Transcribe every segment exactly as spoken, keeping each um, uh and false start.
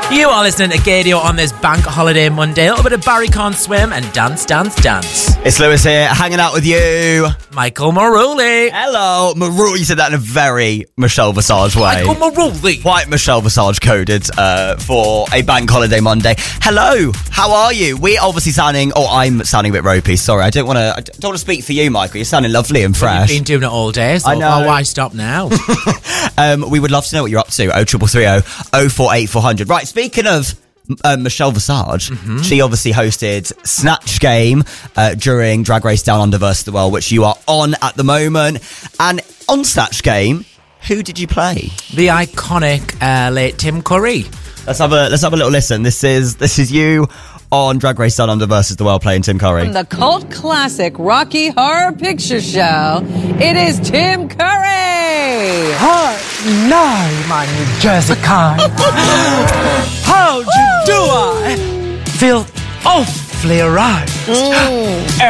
You are listening to Gadio on this bank holiday Monday. A little bit of Barry Can't Swim and Dance, Dance, Dance. It's Lewis here, hanging out with you. Michael Maruli. Hello. Maruli, you said that in a very Michelle Visage way. Michael Maruli. Quite Michelle Visage coded uh, for a bank holiday Monday. Hello, how are you? We're obviously sounding, oh, I'm sounding a bit ropey. Sorry, I don't want to I don't want to speak for you, Michael. You're sounding lovely and fresh. You've been doing it all day, so I know. why stop now? um, we would love to know what you're up to. oh three three oh, oh four eight four hundred. Right, speaking of Um, Michelle Visage, mm-hmm. she obviously hosted Snatch Game uh, during Drag Race Down Under versus the World, which you are on at the moment. And on Snatch Game, who did you play? The iconic uh, late Tim Curry. Let's have a let's have a little listen. This is this is you on Drag Race Down Under versus the World playing Tim Curry. From the cult classic Rocky Horror Picture Show, it is Tim Curry. Hello, my New Jersey kind. How do you do? I feel awfully aroused. Mm.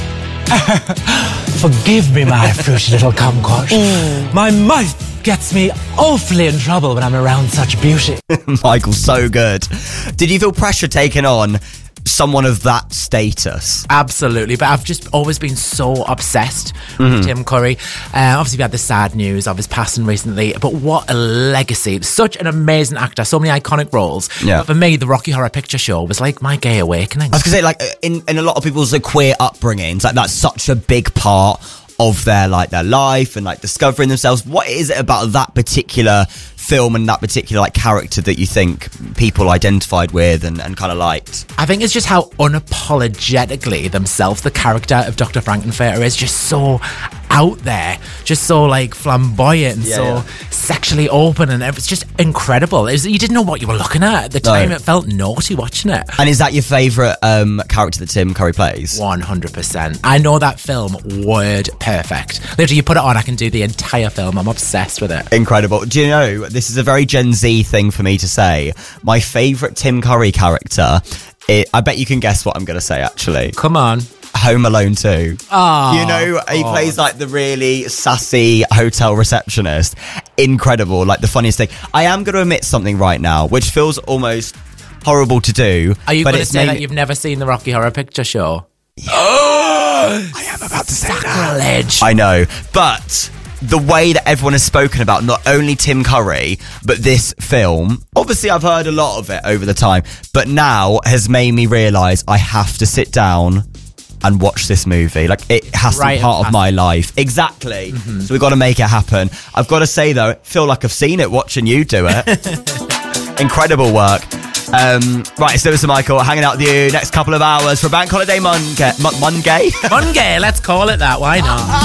Forgive me, my fruity little kumquat. Mm. My mouth gets me awfully in trouble when I'm around such beauty. Michael, so good. Did you feel pressure taking on someone of that status? Absolutely, but I've just always been so obsessed Mm-hmm. with Tim Curry. Uh, obviously, we had the sad news of his passing recently, but what a legacy. Such an amazing actor, so many iconic roles. Yeah. But for me, the Rocky Horror Picture Show was like my gay awakening. I was going to say, like, in, in a lot of people's uh, queer upbringings, like, that's such a big part of their, like, their life and, like, discovering themselves. What is it about that particular film and that particular, like, character that you think people identified with and, and kind of liked? I think it's just how unapologetically themselves the character of Doctor Frankenfurter is, just so out there, just so like flamboyant and Yeah, so yeah. sexually open, and it's just incredible. It was, you didn't know what you were looking at at the time. No. It felt naughty watching it. And is that your favourite um, character that Tim Curry plays? one hundred percent. I know that film word perfect. Literally, you put it on, I can do the entire film. I'm obsessed with it. Incredible. Do you know, this is a very Gen Z thing for me to say. My favourite Tim Curry character, it, I bet you can guess what I'm going to say, actually. Come on. Home Alone two. Oh, You know, he God. plays like the really sassy hotel receptionist. Incredible, like the funniest thing. I am going to admit something right now, which feels almost horrible to do. Are you but going to it's say made- that you've never seen the Rocky Horror Picture Show? I am about to say that. Sacrilege. I know, but the way that everyone has spoken about not only Tim Curry, but this film, obviously I've heard a lot of it over the time, but now has made me realise I have to sit down and watch this movie. Like, it has Right, to be part it of my life. Exactly. Mm-hmm. So we've got to make it happen. I've got to say, though, I feel like I've seen it watching you do it. Incredible work. Um, right, it's Lewis and Michael hanging out with you next couple of hours for Bank Holiday Monday. Monday? Monday, let's call it that. Why not?